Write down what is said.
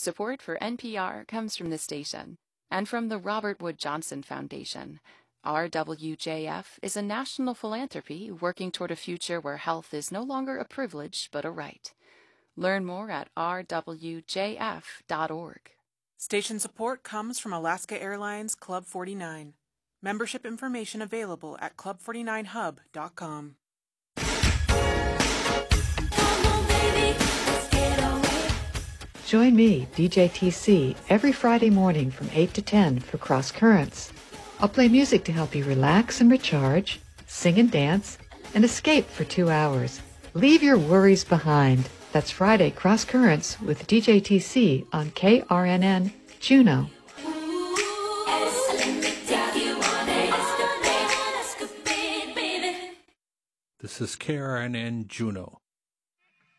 Support for NPR comes from the station and from the Robert Wood Johnson Foundation. RWJF is a national philanthropy working toward a future where health is no longer a privilege but a right. Learn more at rwjf.org. Station support comes from Alaska Airlines Club 49. Membership information available at club49hub.com. Join me, DJ TC, every Friday morning from 8 to 10 for Cross Currents. I'll play music to help you relax and recharge, sing and dance, and escape for 2 hours. Leave your worries behind. That's Friday Cross Currents with DJ TC on KRNN Juneau. This is KRNN Juneau.